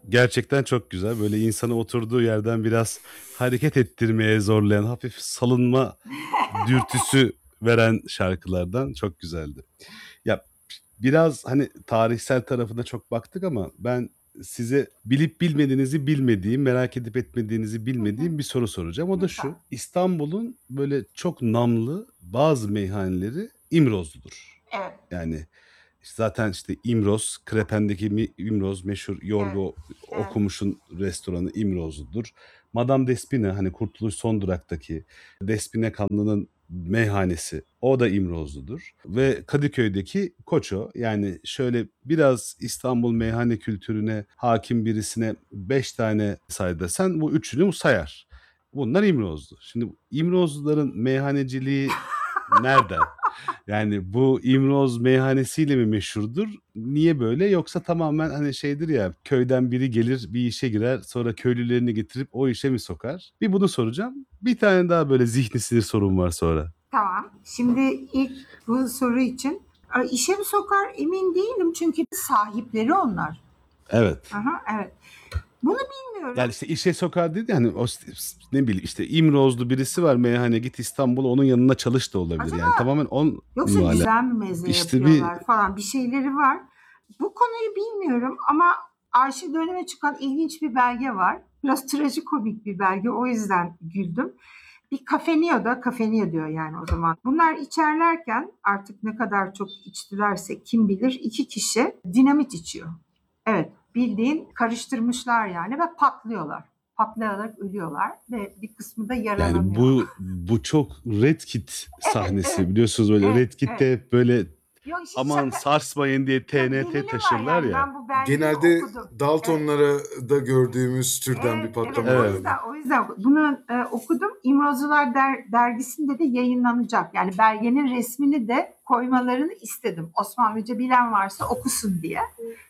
Gerçekten çok güzel. Böyle insanı oturduğu yerden biraz hareket ettirmeye zorlayan, hafif salınma dürtüsü veren şarkılardan çok güzeldi. Ya biraz hani tarihsel tarafına çok baktık ama ben size bilip bilmediğinizi bilmediğim, merak edip etmediğinizi Hı hı. bilmediğim bir soru soracağım. O da Lütfen. şu: İstanbul'un böyle çok namlı bazı meyhaneleri İmrozludur. Evet, Yani zaten işte İmroz, Krepen'deki İmroz meşhur evet, Yorgo evet. Okumuş'un restoranı İmrozludur. Madame Despina, hani Kurtuluş Son Durak'taki Despina Kanlı'nın meyhanesi, o da İmrozludur. Ve Kadıköy'deki Koço, yani şöyle biraz İstanbul meyhane kültürüne hakim birisine 5 tane say desen bu üçünü sayar. Bunlar İmrozlu. Şimdi İmrozluların meyhaneciliği nereden? Yani bu İmroz meyhanesiyle mi meşhurdur? Niye böyle? Yoksa tamamen hani şeydir ya, köyden biri gelir bir işe girer, sonra köylülerini getirip o işe mi sokar? Bir bunu soracağım. Bir tane daha böyle zihni sinir sorum var sonra. Tamam. Şimdi ilk bu soru için işe mi sokar emin değilim çünkü sahipleri onlar. Evet. Aha, evet. Bunu Yani bilmiyorum. işte işe sokar dedi, hani o ne bileyim işte İmrozlu birisi var meyhane, git İstanbul'a onun yanına çalış da olabilir. Yani Acaba tamamen on yoksa mu güzel mi meze İşte bir yapıyorlar falan bir şeyleri var. Bu konuyu bilmiyorum ama arşiv döneme çıkan ilginç bir belge var. Biraz trajikomik bir belge o yüzden güldüm. Bir kafeniyor diyor yani o zaman. Bunlar içerlerken artık ne kadar çok içtilerse kim bilir 2 kişi dinamit içiyor. Evet bildiğin karıştırmışlar yani ve patlıyorlar. Patlayarak ölüyorlar ve bir kısmı da Yani yaralanıyor. bu çok Red Kit Evet, sahnesi, evet, biliyorsunuz, böyle evet, Red Kit'te evet. hep böyle Yok işin aman şaka. sarsmayın diye Yok TNT delili var taşırlar yani ya. ben bu belgeyi Genelde okudum. Evet. Daltonlara da gördüğümüz türden bir Evet, evet. patlama O var Evet. hani. yüzden bunu okudum. İmrozcular dergisinde de yayınlanacak. Yani belgenin resmini de koymalarını istedim. Osmanlıca bilen varsa okusun diye.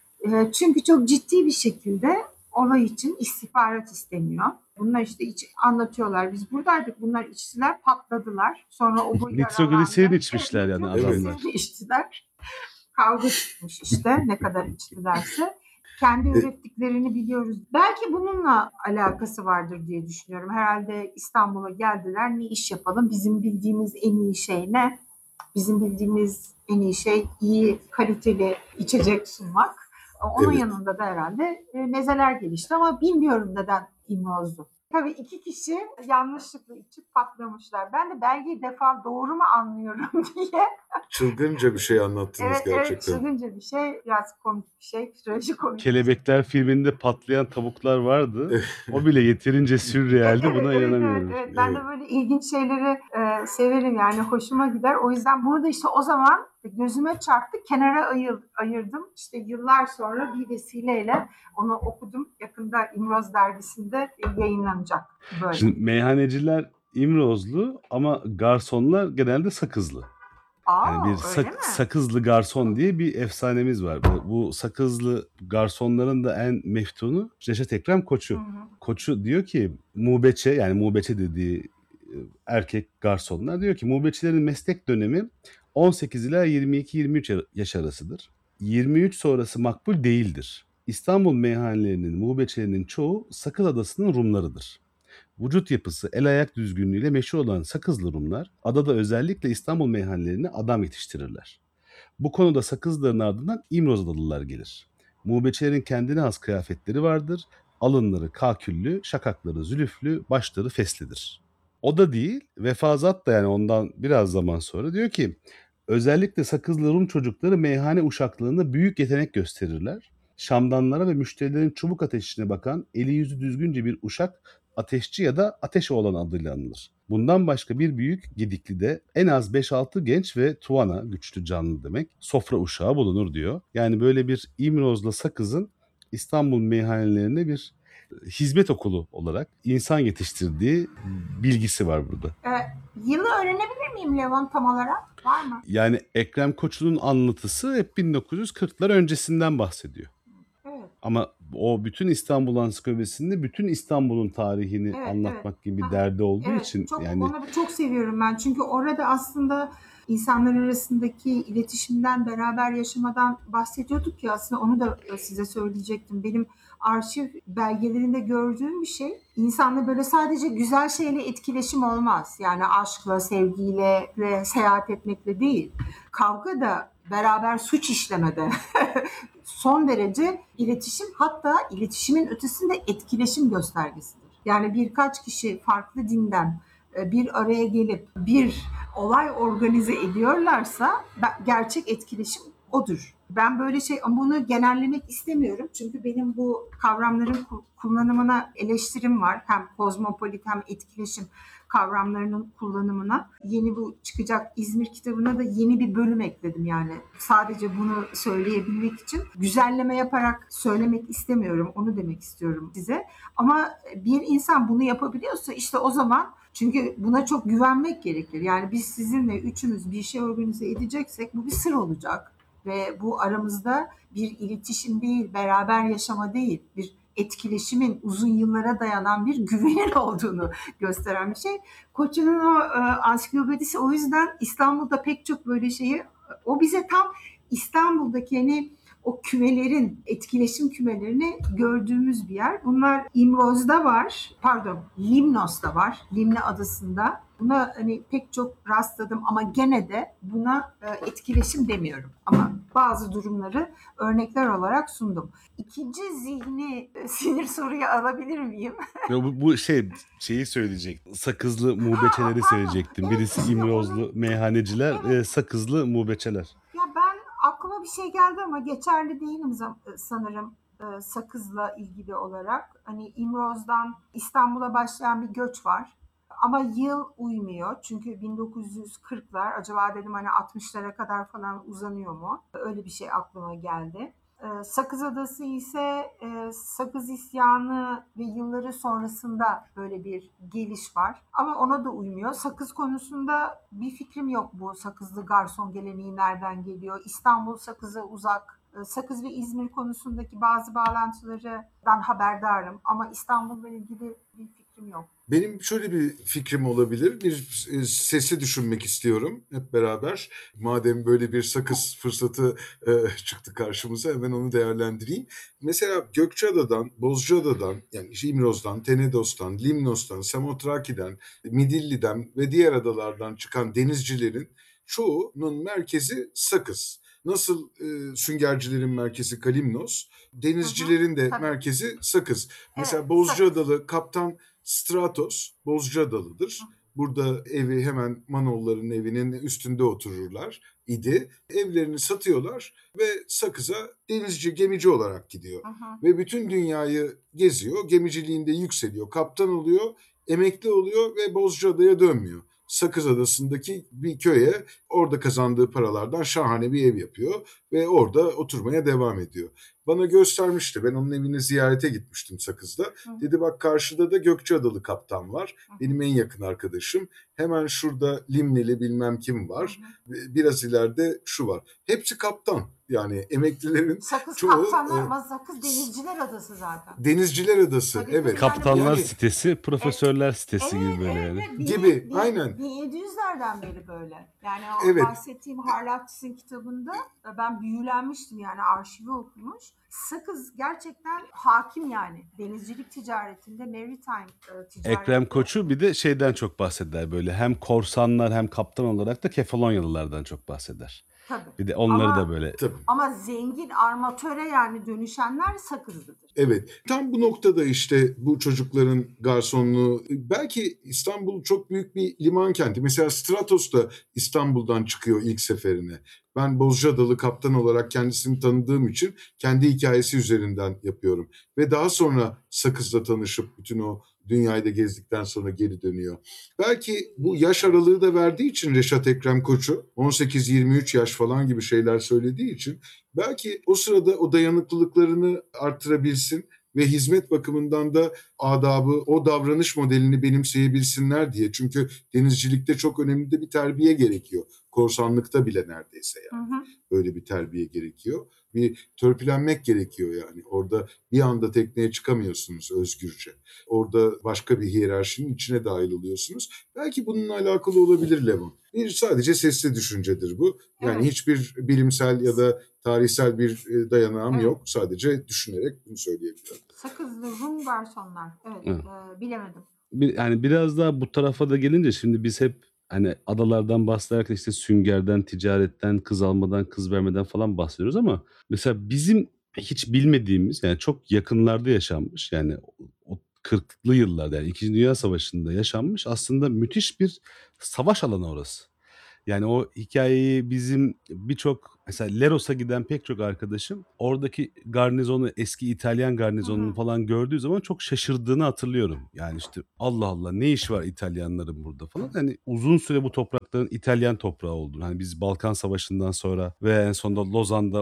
Çünkü çok ciddi bir şekilde olay için istihbarat isteniyor. Bunlar işte anlatıyorlar. Biz buradaydık. Bunlar içtiler, patladılar. Sonra o bu Nitrogliserin yaralandı. Evet, içmişler yani Evet. adamlar. nitrogliserini içtiler. Kavga çıkmış işte ne kadar içtilerse. Kendi E, ürettiklerini biliyoruz. Belki bununla alakası vardır diye düşünüyorum. Herhalde İstanbul'a geldiler. Ne iş yapalım? Bizim bildiğimiz en iyi şey ne? Bizim bildiğimiz en iyi şey iyi kaliteli içecek sunmak. Onun evet. yanında da herhalde mezeler gelişti ama bilmiyorum neden İmroz'du. Tabii 2 kişi yanlışlıkla içip patlamışlar. Ben de belgeyi defa doğru mu anlıyorum diye. Çılgınca bir şey anlattınız Evet, evet gerçekten. çılgınca bir şey. Biraz komik bir şey. Trajikomik bir şey. Kelebekler filminde patlayan tavuklar vardı. O bile yeterince sürrealdi. Evet, Buna evet, evet, inanamıyorum. evet. Ben de Evet. böyle ilginç şeyleri severim yani hoşuma gider. O yüzden bunu da işte o zaman gözüme çarptı. Kenara ayırdım. İşte yıllar sonra bir vesileyle onu okudum. Yakında İmroz dergisinde yayınlanacak böyle. Şimdi meyhaneciler İmrozlu ama garsonlar genelde Sakızlı. Yani bir Öyle mi? Sakızlı garson diye bir efsanemiz var. Bu Sakızlı garsonların da en meftunu Reşat Ekrem Hı Koçu. hı. Koçu diyor ki mubeçe, yani mubeçe dediği erkek garsonlar, diyor ki mubeçilerin meslek dönemi 18 ila 22-23 yaş arasıdır. 23 sonrası makbul değildir. İstanbul meyhanelerinin mubeçelerinin çoğu Sakız Adası'nın Rumlarıdır. Vücut yapısı, el ayak düzgünlüğüyle meşhur olan Sakızlı Rumlar, adada özellikle İstanbul meyhanelerine adam yetiştirirler. Bu konuda Sakızlıların ardından İmrozadalılar gelir. Muğbeçilerin kendine has kıyafetleri vardır. Alınları kaküllü, şakakları zülüflü, başları feslidir. O da değil, Vefazat da yani ondan biraz zaman sonra diyor ki, özellikle Sakızlı Rum çocukları meyhane uşaklığında büyük yetenek gösterirler. Şamdanlara ve müşterilerin çubuk ateşine bakan, eli yüzü düzgünce bir uşak, ateşçi ya da ateş oğlan adıyla anılır. Bundan başka bir büyük Gedikli'de en az 5-6 genç ve Tuvana, güçlü canlı demek, sofra uşağı bulunur diyor. Yani böyle bir İmroz'la Sakız'ın İstanbul meyhanelerine bir hizmet okulu olarak insan yetiştirdiği bilgisi var burada. E, Yılı öğrenebilir miyim Levon tam olarak? Var mı? Yani Ekrem Koçu'nun anlatısı hep 1940'lar öncesinden bahsediyor. Evet. Ama o bütün İstanbul Ansiklopedisi'nde bütün İstanbul'un tarihini Evet, evet. anlatmak gibi bir Aha, derdi olduğu evet. için Çok yani onları çok seviyorum ben. Çünkü orada aslında insanlar arasındaki iletişimden, beraber yaşamadan bahsediyorduk ya, aslında onu da size söyleyecektim. Benim arşiv belgelerinde gördüğüm bir şey, insanla böyle sadece güzel şeyle etkileşim olmaz. Yani aşkla, sevgiyle ve seyahat etmekle değil. Kavga da, beraber suç işlemede son derece iletişim, hatta iletişimin ötesinde etkileşim göstergesidir. Yani birkaç kişi farklı dinden bir araya gelip bir olay organize ediyorlarsa gerçek etkileşim odur. Ben böyle bunu genellemek istemiyorum. Çünkü benim bu kavramların kullanımına eleştirim var. Hem kozmopolit hem etkileşim kavramlarının kullanımına. Yeni bu çıkacak İzmir kitabına da yeni bir bölüm ekledim yani. Sadece bunu söyleyebilmek için. Güzelleme yaparak söylemek istemiyorum. Onu demek istiyorum size. Ama bir insan bunu yapabiliyorsa işte o zaman, çünkü buna çok güvenmek gerekir. Yani biz sizinle üçümüz bir şey organize edeceksek bu bir sır olacak. Ve bu aramızda bir iletişim değil, beraber yaşama değil, bir etkileşimin uzun yıllara dayanan bir güvenin olduğunu gösteren bir şey. Koç'un o ansiklopedisi o yüzden İstanbul'da pek çok böyle şeyi, o bize tam İstanbul'daki yani o kümelerin, etkileşim kümelerini gördüğümüz bir yer. Bunlar İmroz'da var, Limnos'ta var, Limne Adası'nda. Buna hani pek çok rastladım ama gene de buna etkileşim demiyorum. Ama bazı durumları örnekler olarak sundum. İkinci zihni sinir soruyu alabilir miyim? Ya bu şeyi söyleyecek. Sakızlı muğbeçeleri söyleyecektim. Evet, Birisi işte İmrozlu meyhaneciler, Evet. sakızlı muğbeçeler. Ya ben aklıma bir şey geldi ama geçerli değilim sanırım sakızla ilgili olarak. Hani İmroz'dan İstanbul'a başlayan bir göç var. Ama yıl uymuyor. Çünkü 1940'lar, acaba dedim hani 60'lara kadar falan uzanıyor mu? Öyle bir şey aklıma geldi. Sakız Adası ise Sakız İsyanı ve yılları sonrasında böyle bir geliş var. Ama ona da uymuyor. Sakız konusunda bir fikrim yok, bu sakızlı garson geleneği nereden geliyor? İstanbul sakıza uzak. Sakız ve İzmir konusundaki bazı bağlantılardan haberdarım. Ama İstanbul'la ilgili bir fikrim yok. Benim şöyle bir fikrim olabilir. Bir sesi düşünmek istiyorum hep beraber. Madem böyle bir sakız fırsatı çıktı karşımıza, hemen onu değerlendireyim. Mesela Gökçeada'dan, Bozcaada'dan, yani İmroz'dan, Tenedos'tan, Limnos'tan, Samotraki'den, Midilli'den ve diğer adalardan çıkan denizcilerin çoğunun merkezi Sakız. Nasıl süngercilerin merkezi Kalimnos, denizcilerin de Tabii. merkezi Sakız. Mesela Evet, Bozcaadalı kaptan Stratos Bozcaadalı'dır. Burada evi hemen Manoğulların evinin üstünde otururlar idi. Evlerini satıyorlar ve Sakız'a denizci, gemici olarak gidiyor. Ve bütün dünyayı geziyor, gemiciliğinde yükseliyor, kaptan oluyor, emekli oluyor ve Bozcaada'ya dönmüyor. Sakız Adası'ndaki bir köye orada kazandığı paralardan şahane bir ev yapıyor ve orada oturmaya devam ediyor. Bana göstermişti. Ben onun evine ziyarete gitmiştim Sakız'da. Dedi bak, karşıda da Gökçeadalı kaptan var. Benim en yakın arkadaşım. Hemen şurada Limneli bilmem kim var. Biraz ileride şu var. Hepsi kaptan. Yani emeklilerin Sakız çoğu kaptanlar ama Sakız Denizciler Adası zaten. Denizciler Adası. Tabii, Evet. Kaptanlar Yani sitesi, profesörler sitesi gibi böyle yani. Gibi, aynen. 1700'lerden beri böyle. Yani o Evet. bahsettiğim Harlakçıs'ın kitabında ben büyülenmiştim, yani arşivi okumuş. Sakız gerçekten hakim yani. Denizcilik ticaretinde, maritime ticaretinde. Ekrem Koçu bir de şeyden çok bahseder böyle. Hem korsanlar hem kaptan olarak da Kefalonyalılardan çok bahseder. Tabii. Bir de onları Ama- da böyle Tabii. Ama zengin armatöre yani dönüşenler Sakızlıdır. Evet. Tam bu noktada işte bu çocukların garsonluğu, belki İstanbul çok büyük bir liman kenti. Mesela Stratos da İstanbul'dan çıkıyor ilk seferine. Ben Bozcaadalı kaptan olarak kendisini tanıdığım için kendi hikayesi üzerinden yapıyorum. Ve daha sonra Sakız'la tanışıp bütün o dünyayı da gezdikten sonra geri dönüyor. Belki bu yaş aralığı da verdiği için Reşat Ekrem Koçu 18-23 yaş falan gibi şeyler söylediği için belki o sırada o dayanıklılıklarını artırabilsin ve hizmet bakımından da adabı, o davranış modelini benimseyebilsinler diye. Çünkü denizcilikte çok önemli de bir terbiye gerekiyor. Korsanlıkta bile neredeyse yani. Böyle bir terbiye gerekiyor. Bir törpülenmek gerekiyor yani. Orada bir anda tekneye çıkamıyorsunuz özgürce. Orada başka bir hiyerarşinin içine dahil oluyorsunuz. Belki bununla alakalı olabilir Levon. Bir sadece sesli düşüncedir bu. Yani Evet. hiçbir bilimsel ya da tarihsel bir dayanağım Evet. yok. Sadece düşünerek bunu söyleyebilirim. Sakızlı Rum garsonlar. Evet, Evet. bilemedim. Yani biraz daha bu tarafa da gelince şimdi biz hep hani adalardan bahsederken işte süngerden, ticaretten, kız almadan, kız vermeden falan bahsediyoruz ama mesela bizim hiç bilmediğimiz yani çok yakınlarda yaşanmış yani o 40'lı yıllarda yani 2. Dünya Savaşı'nda yaşanmış aslında müthiş bir savaş alanı orası. Yani o hikayeyi bizim birçok mesela Leros'a giden pek çok arkadaşım oradaki garnizonu, eski İtalyan Hı garnizonunu hı. falan gördüğü zaman çok şaşırdığını hatırlıyorum. Yani işte Allah Allah ne iş var İtalyanların burada falan. Hani uzun süre bu toprakların İtalyan toprağı olduğunu. Hani biz Balkan Savaşı'ndan sonra ve en sonunda Lozan'da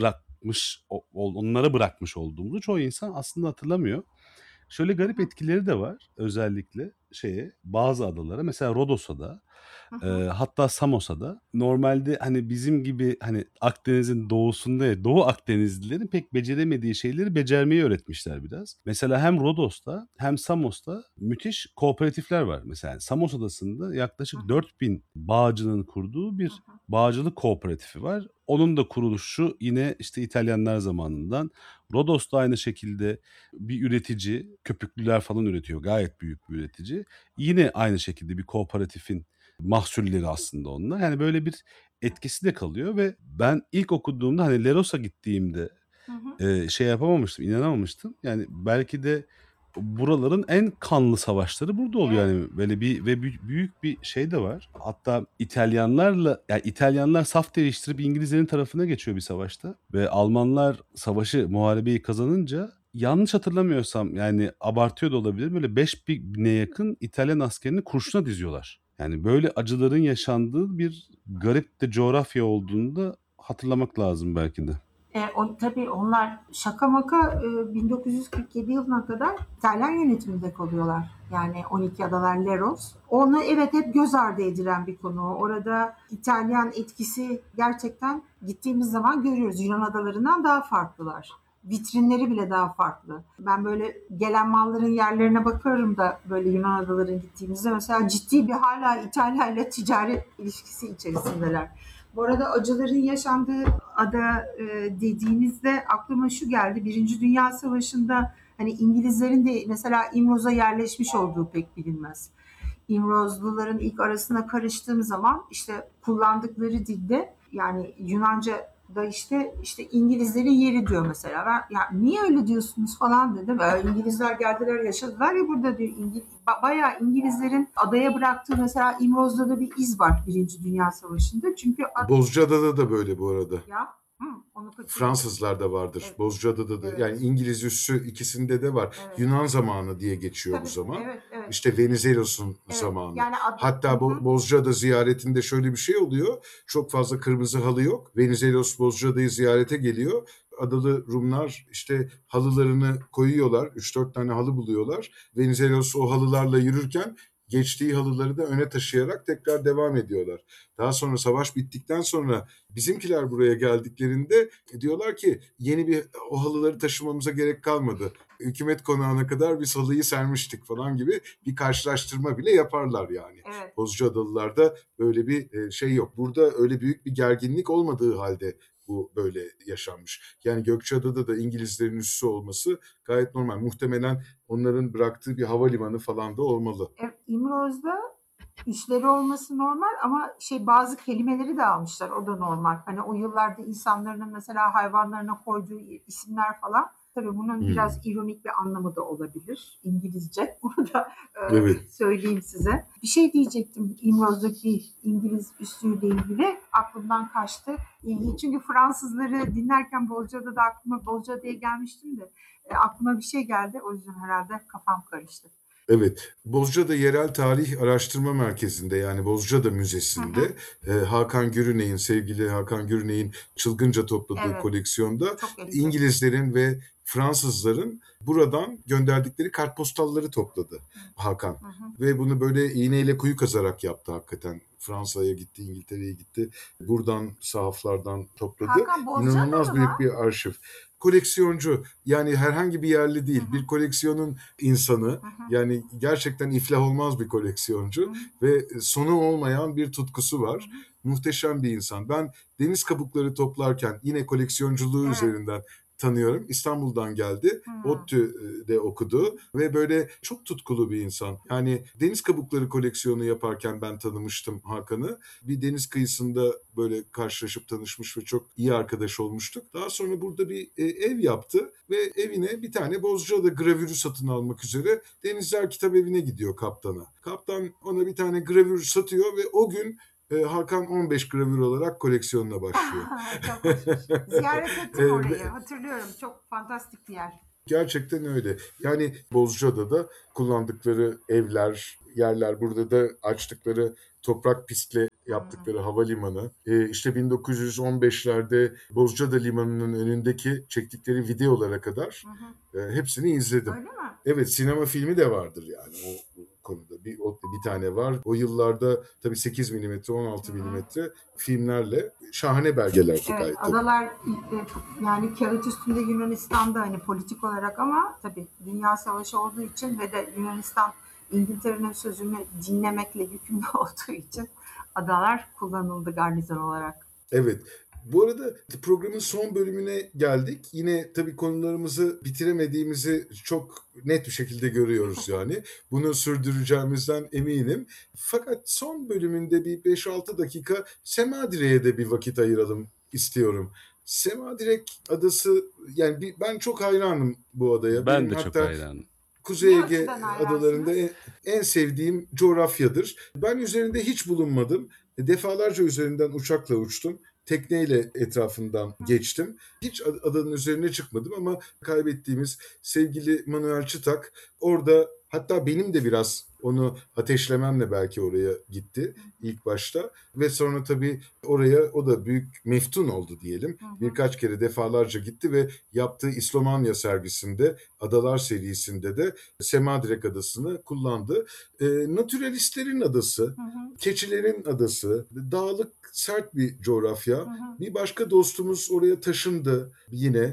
onlara bırakmış olduğumuzu çoğu insan aslında hatırlamıyor. Şöyle Hı garip hı. etkileri de var özellikle bazı adalara mesela Rodos'a da Hı hı. hatta Samos'a da normalde hani bizim gibi hani Akdeniz'in doğusunda ya Doğu Akdenizlilerin pek beceremediği şeyleri becermeyi öğretmişler biraz. Mesela hem Rodos'ta hem Samos'ta müthiş kooperatifler var. Mesela Samos Adası'nda Hı yaklaşık hı. 4.000 bağcının kurduğu Hı bir hı. bağcılık kooperatifi var. Onun da kuruluşu yine işte İtalyanlar zamanından. Rodos da aynı şekilde bir üretici, köpüklüler falan üretiyor. Gayet büyük bir üretici. Yine aynı şekilde bir kooperatifin mahsulleri aslında onlar. Yani böyle bir etkisi de kalıyor ve ben ilk okuduğumda hani Leros'a gittiğimde Hı hı. yapamamıştım, inanamamıştım. Yani belki de buraların en kanlı savaşları burada oluyor Evet. yani böyle büyük bir şey de var. Hatta İtalyanlarla yani İtalyanlar saf değiştirip İngilizlerin tarafına geçiyor bir savaşta ve Almanlar muharebeyi kazanınca yanlış hatırlamıyorsam yani abartıyor da olabilir böyle 5.000'e yakın İtalyan askerini kurşuna diziyorlar. Yani böyle acıların yaşandığı bir garip de coğrafya olduğunu da hatırlamak lazım belki de. Tabii onlar şaka maka 1947 yılına kadar İtalyan yönetiminde kalıyorlar. Yani 12 Adalar Leros. Onu evet hep göz ardı edilen bir konu. Orada İtalyan etkisi gerçekten gittiğimiz zaman görüyoruz. Yunan adalarından daha farklılar. Vitrinleri bile daha farklı. Ben böyle gelen malların yerlerine bakıyorum da böyle Yunan adalarına gittiğimizde mesela ciddi bir hala İtalya ile ticaret ilişkisi içerisindeler. Bu arada acıların yaşandığı ada dediğinizde aklıma şu geldi. Birinci Dünya Savaşı'nda hani İngilizlerin de mesela İmroz'a yerleşmiş olduğu pek bilinmez. İmrozluların ilk arasına karıştığım zaman işte kullandıkları dilde yani Yunanca da işte İngilizlerin yeri diyor mesela. Ben ya niye öyle diyorsunuz falan dedim. İngilizler geldiler yaşadılar ya burada diyor. Bayağı İngilizlerin adaya bıraktığı mesela İmroz'da da bir iz var Birinci Dünya Savaşı'nda. Çünkü Bozcaada'da da böyle bu arada. ya onu kaçırdım. Fransızlarda vardır. Evet, Bozcaada'da da evet, yani İngiliz üssü ikisinde de var. evet. Yunan zamanı diye geçiyor bu Tabii, zaman. evet, evet. İşte Venizelos'un Evet. zamanı. Yani hı Hatta hı. Bozcaada ziyaretinde şöyle bir şey oluyor. Çok fazla kırmızı halı yok. Venizelos Bozcaada'yı ziyarete geliyor. Adalı Rumlar işte halılarını koyuyorlar. 3-4 tane halı buluyorlar. Venizelos o halılarla yürürken geçtiği halıları da öne taşıyarak tekrar devam ediyorlar. Daha sonra savaş bittikten sonra bizimkiler buraya geldiklerinde diyorlar ki yeni bir o halıları taşımamıza gerek kalmadı. Hükümet konağına kadar biz halıyı sermiştik falan gibi bir karşılaştırma bile yaparlar yani. Evet. Bozcaadalılarda böyle bir şey yok. Burada öyle büyük bir gerginlik olmadığı halde bu böyle yaşanmış. Yani Gökçeada'da da İngilizlerin üssü olması gayet normal. Muhtemelen onların bıraktığı bir havalimanı falan da olmalı. İmroz'da işleri olması normal ama bazı kelimeleri de almışlar. O da normal. Hani o yıllarda insanların mesela hayvanlarına koyduğu isimler falan. Tabii bunun biraz ironik bir anlamı da olabilir. İngilizce. Bunu da Evet. söyleyeyim size. Bir şey diyecektim İmroz'daki İngiliz üssüyle ilgili. Aklımdan kaçtı. Çünkü Fransızları dinlerken Bozcaada'da aklıma Bozcaada'ya gelmiştim de aklıma bir şey geldi. O yüzden herhalde kafam karıştı. Evet, Bozcaada Yerel Tarih Araştırma Merkezi'nde yani Bozcaada Hı hı. Müzesi'nde sevgili Hakan Gürüney'in çılgınca topladığı Evet. koleksiyonda Çok elit. İngilizlerin ve Fransızların buradan gönderdikleri kartpostalları topladı Hakan. Ve bunu böyle iğneyle kuyu kazarak yaptı hakikaten. Fransa'ya gitti, İngiltere'ye gitti. Buradan sahaflardan topladı. Hakan İnanılmaz Bozcaada'da büyük mı? bir arşiv. Koleksiyoncu, yani herhangi bir yerli değil, bir koleksiyonun insanı, yani gerçekten iflah olmaz bir koleksiyoncu ve sonu olmayan bir tutkusu var. Muhteşem bir insan. Ben deniz kabukları toplarken yine koleksiyonculuğu Evet. üzerinden tanıyorum. İstanbul'dan geldi. ODTÜ'de okudu ve böyle çok tutkulu bir insan. Yani deniz kabukları koleksiyonu yaparken ben tanımıştım Hakan'ı. Bir deniz kıyısında böyle karşılaşıp tanışmış ve çok iyi arkadaş olmuştuk. Daha sonra burada bir ev yaptı ve evine bir tane Bozcaada gravürü satın almak üzere Denizler Kitabevi'ne gidiyor kaptana. Kaptan ona bir tane gravür satıyor ve o gün Hakan 15 gravür olarak koleksiyonuna başlıyor. Çok hoşmuş. Ziyaret ettim orayı. Hatırlıyorum. Çok fantastik bir yer. Gerçekten öyle. Yani Bozcaada'da kullandıkları evler, yerler, burada da açtıkları toprak pistle yaptıkları havalimanı. İşte 1915'lerde Bozcaada Limanı'nın önündeki çektikleri videolara kadar hepsini izledim. Öyle mi? Evet, sinema filmi de vardır yani o konuda. Bir tane var. O yıllarda tabii 8 milimetre, 16 milimetre filmlerle şahane belgelerdi Evet, gayet. adalar yani kağıt üstünde Yunanistan'da hani politik olarak ama tabii Dünya Savaşı olduğu için ve de Yunanistan İngiltere'nin sözünü dinlemekle yükümlü olduğu için adalar kullanıldı garnizon olarak. Evet. Bu arada programın son bölümüne geldik. Yine tabii konularımızı bitiremediğimizi çok net bir şekilde görüyoruz yani. Bunu sürdüreceğimizden eminim. Fakat son bölümünde bir 5-6 dakika Semadire'ye de bir vakit ayıralım istiyorum. Semadirek adası, yani ben çok hayranım bu adaya. Ben Benim de çok hatta hayranım. Kuzey Ne Ege açıdan hayransınız? adalarında en sevdiğim coğrafyadır. Ben üzerinde hiç bulunmadım. Defalarca üzerinden uçakla uçtum. Tekneyle etrafından geçtim. Hiç adanın üzerine çıkmadım ama kaybettiğimiz sevgili Manuel Çıtak orada, hatta benim de biraz onu ateşlememle belki oraya gitti ilk başta. Ve sonra tabii oraya o da büyük meftun oldu diyelim. Birkaç kere defalarca gitti ve yaptığı İslomanya sergisinde, Adalar serisinde de Semadirek Adası'nı kullandı. Naturalistlerin adası, keçilerin adası, dağlık sert bir coğrafya. Bir başka dostumuz oraya taşındı yine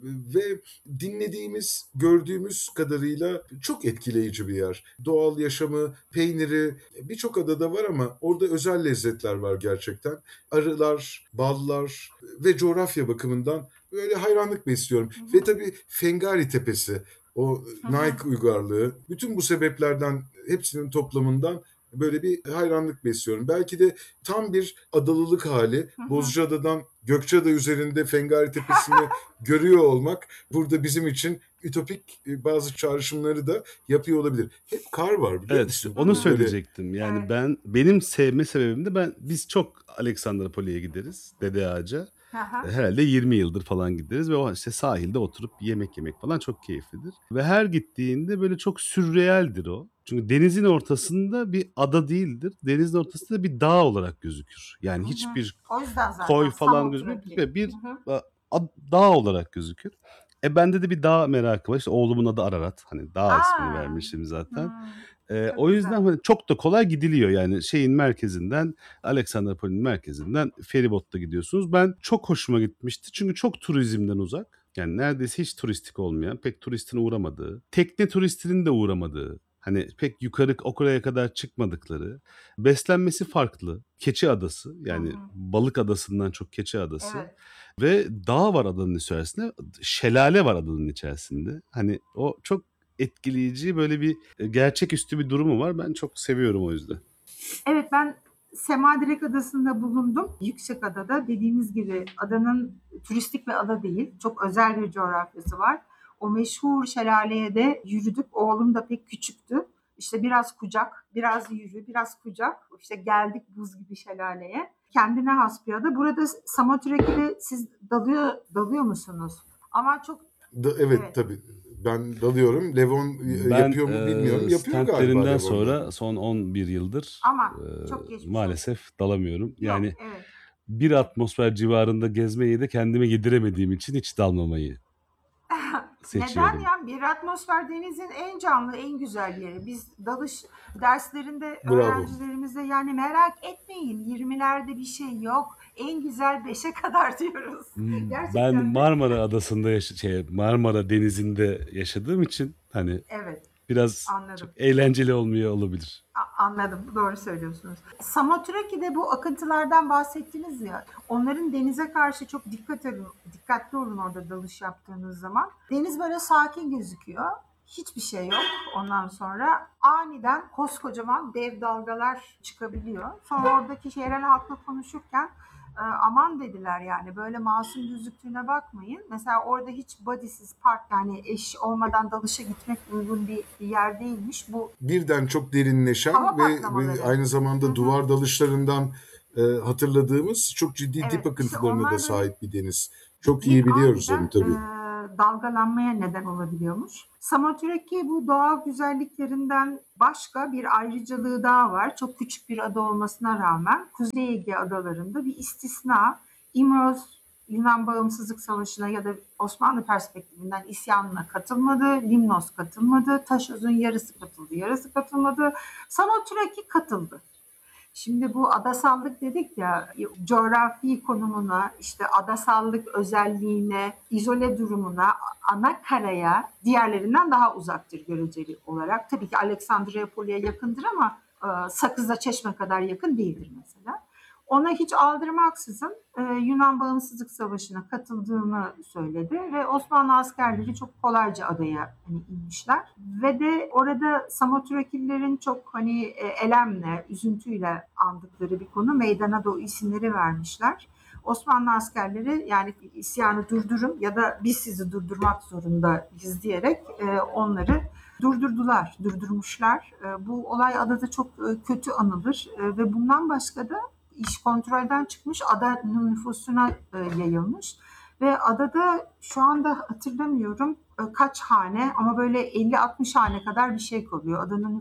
ve dinlediğimiz, gördüğümüz kadarıyla çok etkileyici bir yer. Doğal yaşamı, peyniri birçok adada var ama orada özel lezzetler var gerçekten. Arılar, ballar ve coğrafya bakımından böyle hayranlık besliyorum. Ve tabii Fengari Tepesi, o Nike uygarlığı, bütün bu sebeplerden hepsinin toplamından böyle bir hayranlık besliyorum. Belki de tam bir adalılık hali. Bozcaada'dan Gökçeada üzerinde Fengari Tepesi'ni görüyor olmak burada bizim için ütopik bazı çağrışımları da yapıyor olabilir. Hep kar var, biliyor Evet, işte musun? onu Böyle söyleyecektim. Yani Evet. benim sevme sebebim de biz çok Aleksandropoli'ye gideriz, Dede Ağaca. Herhalde 20 yıldır falan gideriz ve o işte sahilde oturup yemek yemek falan çok keyiflidir. Ve her gittiğinde böyle çok sürrealdir o. Çünkü denizin ortasında bir ada değildir. Denizin ortasında bir dağ olarak gözükür. Yani hiçbir O yüzden zaten koy falan Samothraki. gözükmüyor. Bir dağ olarak gözükür. Bende de bir dağ merakı var. İşte oğlumun adı Ararat. Hani dağ ismini vermişim zaten. Çok O yüzden güzel. hani çok da kolay gidiliyor. Yani şeyin merkezinden, Aleksandropoli'nin merkezinden feribotla gidiyorsunuz. Ben çok hoşuma gitmişti. Çünkü çok turizmden uzak. Yani neredeyse hiç turistik olmayan, pek turistin uğramadığı, tekne turistinin de uğramadığı, hani pek yukarı oraya kadar çıkmadıkları, beslenmesi farklı. Keçi adası, yani balık adasından çok keçi adası. Evet. Ve dağ var adanın içerisinde, şelale var adanın içerisinde. Hani o çok etkileyici, böyle bir gerçeküstü bir durumu var. Ben çok seviyorum o yüzden. Evet, ben Semadirek Adası'nda bulundum. Yüksekada'da, dediğiniz gibi adanın turistik bir ada değil. Çok özel bir coğrafyası var. O meşhur şelaleye de yürüdük. Oğlum da pek küçüktü. İşte biraz kucak, biraz yürü, biraz kucak. İşte geldik buz gibi şelaleye. Kendine has bir ada. Burada Samothraki siz dalıyor musunuz? Ama çok evet, tabii. Ben dalıyorum. Levon yapıyor mu bilmiyorum. Yapıyor galiba stentlerinden Levon'da. sonra son 11 yıldır ama çok geçmiş olsun. maalesef dalamıyorum. Yani Yok, evet. bir atmosfer civarında gezmeyi de kendime yediremediğim için hiç dalmamayı seçiyorum. Neden ya? Bir atmosfer denizin en canlı, en güzel yeri. Biz dalış derslerinde Bravo. öğrencilerimize yani merak etmeyin 20'lerde bir şey yok. En güzel 5'e kadar diyoruz. Ben Gerçekten de. Marmara Adası'nda Marmara Denizi'nde yaşadığım için hani Evet, biraz anladım. çok eğlenceli olmuyor olabilir. Anladım, doğru söylüyorsunuz. Samotreki'de bu akıntılardan bahsettiniz ya, onların denize karşı çok dikkatli olun orada dalış yaptığınız zaman. Deniz böyle sakin gözüküyor, hiçbir şey yok. Ondan sonra aniden koskocaman dev dalgalar çıkabiliyor. Sonra oradaki yerel halkla konuşurken aman dediler yani böyle masum gözüktüğüne bakmayın. Mesela orada hiç body'siz park yani eş olmadan dalışa gitmek uygun bir yer değilmiş. Bu Birden çok derinleşen hava ve patlamaları. aynı zamanda duvar dalışlarından hatırladığımız çok ciddi Evet, dip işte akıntılarına onlar da böyle sahip bir deniz. Çok iyi biliyoruz onu tabii. dalgalanmaya neden olabiliyormuş. Samothraki bu doğal güzelliklerinden başka bir ayrıcalığı daha var. Çok küçük bir ada olmasına rağmen Kuzey Ege adalarında bir istisna. İmroz Yunan Bağımsızlık Savaşı'na ya da Osmanlı perspektifinden isyanına katılmadı. Limnos katılmadı. Taşöz'ün yarısı katıldı, yarısı katılmadı. Samothraki katıldı. Şimdi bu adasallık dedik ya, coğrafi konumuna, işte adasallık özelliğine, izole durumuna, ana karaya diğerlerinden daha uzaktır göreceli olarak. Tabii ki Aleksandriyapoli'ye yakındır ama Sakız'la Çeşme kadar yakın değildir mesela. Ona hiç aldırmaksızın Yunan Bağımsızlık Savaşı'na katıldığını söyledi ve Osmanlı askerleri çok kolayca adaya inmişler. Ve de orada Samothrakilerin çok elemle, üzüntüyle andıkları bir konu, meydana da o isimleri vermişler. Osmanlı askerleri yani isyanı durdurun ya da biz sizi durdurmak zorundayız diyerek onları durdurmuşlar. Bu olay adada çok kötü anılır ve bundan başka da iş kontrolden çıkmış, adanın nüfusuna yayılmış ve adada şu anda hatırlamıyorum kaç hane ama böyle 50-60 hane kadar bir şey kalıyor. Adanın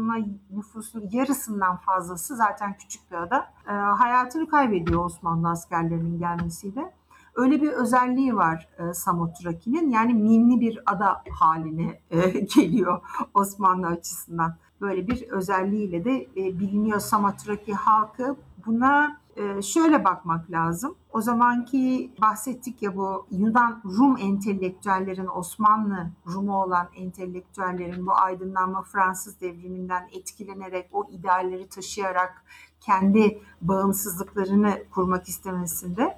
nüfusun yarısından fazlası zaten küçük bir ada. Hayatını kaybediyor Osmanlı askerlerinin gelmesiyle. Öyle bir özelliği var Samothraki'nin, yani mimli bir ada haline geliyor Osmanlı açısından. Böyle bir özelliğiyle de biliniyor Samothraki halkı. Buna şöyle bakmak lazım. O zamanki bahsettik ya, bu Yunan Rum entelektüellerin, Osmanlı Rumu olan entelektüellerin bu aydınlanma Fransız devriminden etkilenerek o idealleri taşıyarak kendi bağımsızlıklarını kurmak istemesinde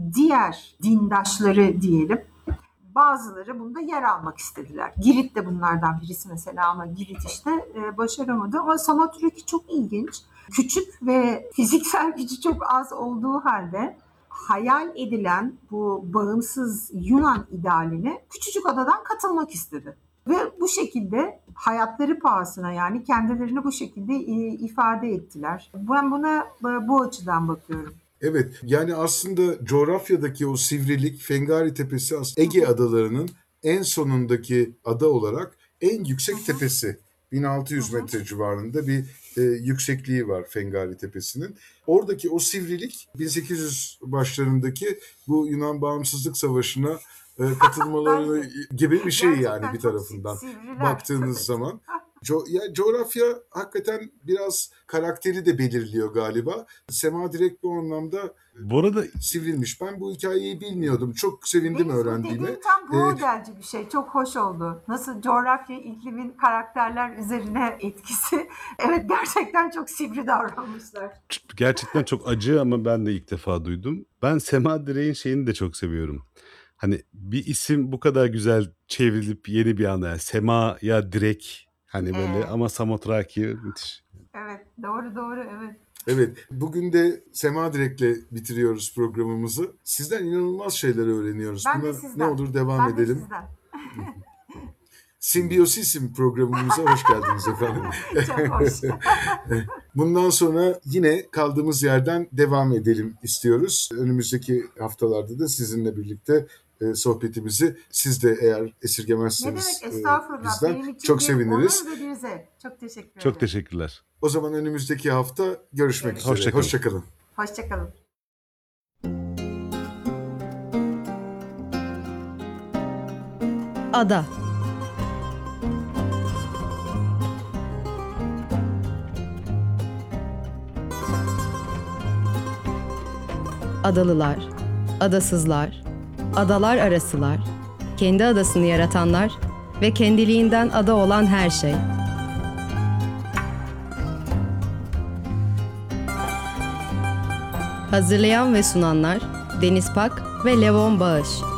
diğer dindaşları diyelim, bazıları bunda yer almak istediler. Girit de bunlardan birisi mesela ama Girit işte başaramadı. Ama Samothraki çok ilginç. Küçük ve fiziksel gücü çok az olduğu halde hayal edilen bu bağımsız Yunan idealine küçücük adadan katılmak istedi. Ve bu şekilde hayatları pahasına yani kendilerini bu şekilde ifade ettiler. Ben buna bu açıdan bakıyorum. Evet, yani aslında coğrafyadaki o sivrilik, Fengari Tepesi aslında Ege adalarının en sonundaki ada olarak en yüksek tepesi. 1600 metre civarında bir yüksekliği var Fengari Tepesi'nin. Oradaki o sivrilik 1800 başlarındaki bu Yunan Bağımsızlık Savaşı'na katılmaları gibi bir şey yani bir tarafından baktığınız zaman. Coğrafya hakikaten biraz karakteri de belirliyor galiba. Sema direkt bu anlamda Bu arada sivrilmiş. Ben bu hikayeyi bilmiyordum. Çok sevindim öğrendiğime. Dediğin tam Brodel'ci bir şey. Çok hoş oldu. Nasıl coğrafya, iklimin karakterler üzerine etkisi. Evet, gerçekten çok sivri davranmışlar. gerçekten çok acı ama ben de ilk defa duydum. Ben Sema Direk'in şeyini de çok seviyorum. Hani bir isim bu kadar güzel çevrilip yeni bir anda, yani Sema'ya Direk hani böyle ama Samothraki müthiş. Evet, doğru evet. Evet, bugün de Sema Direk'le bitiriyoruz programımızı. Sizden inanılmaz şeyler öğreniyoruz. Ben de Buna sizden. ne olur devam Ben de edelim. sizden. Simbiyosis programımıza hoş geldiniz efendim. Çok hoş. Bundan sonra yine kaldığımız yerden devam edelim istiyoruz. Önümüzdeki haftalarda da sizinle birlikte sohbetimizi siz de eğer Ne esirgemezseniz demek, estağfurullah. bizden Benim için çok bir seviniriz. onur ve bir zevk. Çok teşekkür ederim. Çok teşekkürler. O zaman önümüzdeki hafta görüşmek üzere. Hoşça kalın. Hoşça kalın. Hoşçakalın. Ada. Adalılar, adasızlar, adalar arasılar, kendi adasını yaratanlar ve kendiliğinden ada olan her şey. Hazırlayan ve sunanlar Deniz Pak ve Levon Bağış.